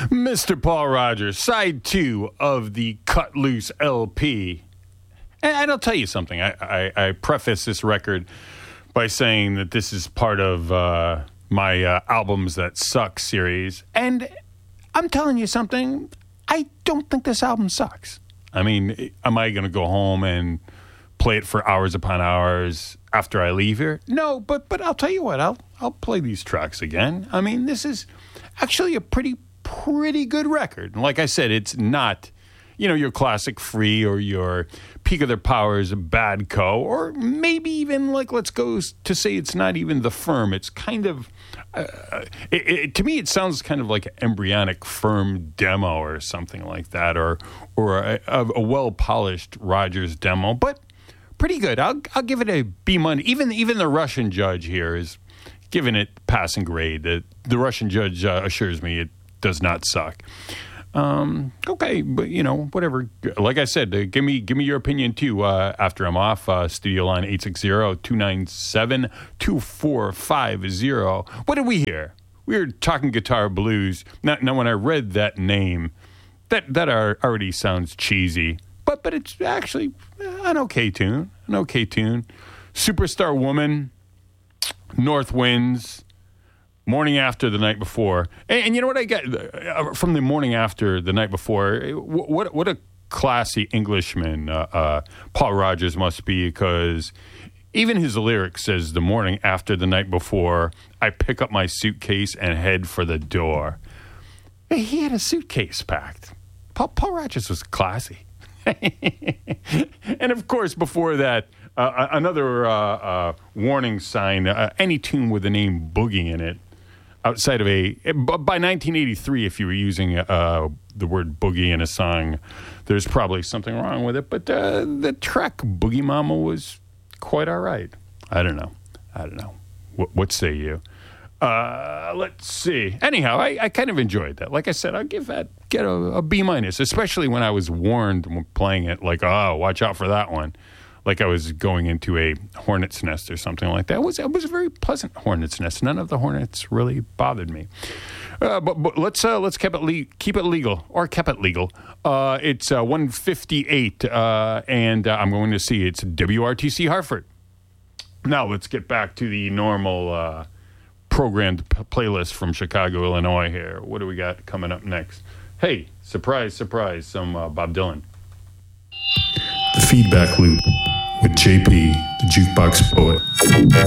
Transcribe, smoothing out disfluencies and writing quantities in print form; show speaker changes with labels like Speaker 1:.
Speaker 1: Mr. Paul Rogers, side 2 of the Cut Loose LP. And I'll tell you something. I preface this record by saying that this is part of my Albums That Suck series. And I'm telling you something. I don't think this album sucks. I mean, am I going to go home and play it for hours upon hours after I leave here? No, but I'll tell you what. I'll play these tracks again. I mean, this is actually a pretty good record. And like I said, it's not, your classic Free or your Peak of Their Powers Bad Co. Or maybe even, let's go to say it's not even The Firm. It's kind of, to me, it sounds kind of like an embryonic Firm demo or something like that, or a well-polished Rogers demo, but pretty good. I'll give it a B-. Even the Russian judge here is giving it passing grade. The Russian judge assures me it does not suck. Okay, but whatever. Like I said, give me your opinion too. After I'm off, studio line 860-297-2450. What did we hear? We were talking guitar blues. Now when I read that name, that already sounds cheesy, but it's actually an okay tune. Superstar Woman, North Winds, Morning After the Night Before. And you know what I get from the Morning After the Night Before? What a classy Englishman Paul Rogers must be, because even his lyric says, the morning after the night before, I pick up my suitcase and head for the door. He had a suitcase packed. Paul Rogers was classy. And of course, before that, another warning sign, any tune with the name Boogie in it, outside of by 1983, if you were using the word boogie in a song, there's probably something wrong with it. But the track Boogie Mama was quite all right. I don't know. What say you? Let's see. Anyhow, I kind of enjoyed that. Like I said, I'll get a B-, especially when I was warned when playing it, watch out for that one. Like I was going into a hornet's nest or something like that. It was a very pleasant hornet's nest. None of the hornets really bothered me. But let's keep it legal. It's 1:58, and I'm going to see it's WRTC Hartford. Now let's get back to the normal programmed playlist from Chicago, Illinois. Here, what do we got coming up next? Hey, surprise! Some Bob Dylan.
Speaker 2: The Feedback Loop with JP, the Jukebox Poet.